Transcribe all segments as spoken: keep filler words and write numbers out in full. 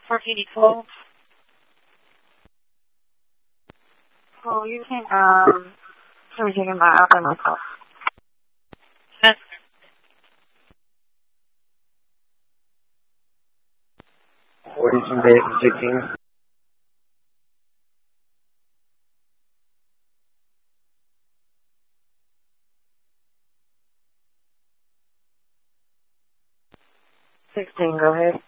fourteen twelve. Oh, you can, um, can we take him by out by myself? That's forty-two days and sixteen. sixteen, go ahead.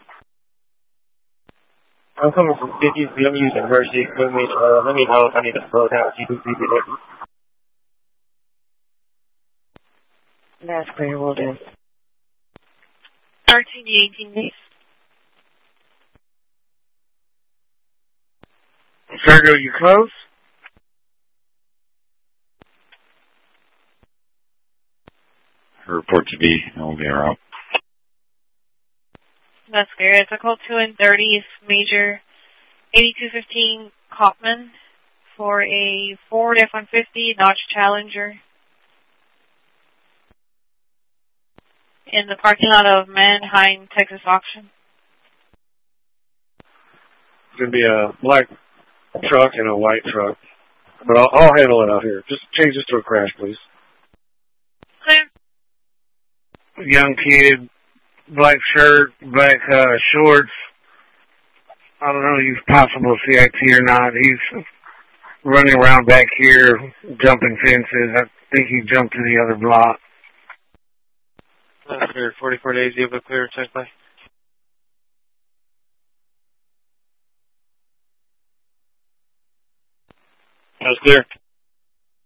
I'm coming from fifty, I'm using emergency equipment. Uh, let me know if I need to slow down. You can see it. That's clear, we'll do. thirteen to eighteen days. Sergio, you close? Report to B, and we'll get her out. That's clear. It's a call two and thirty, Major eighty-two fifteen Kaufman for a Ford F one fifty Dodge Challenger in the parking lot of Manheim, Texas auction. It's going to be a black truck and a white truck. But I'll, I'll handle it out here. Just change this to a crash, please. Clear. Young kid, black shirt, black uh, shorts. I don't know if he's possible C I T or not. He's running around back here, jumping fences. I think he jumped to the other block. That's clear. forty-four days, you have a clear check by. That's clear.